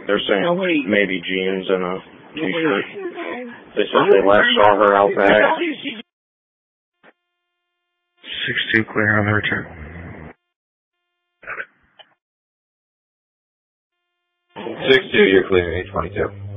They're saying maybe jeans and a t-shirt. They said they last saw her out back. 6-2 clear on the return. 6-2, you're clear, 822.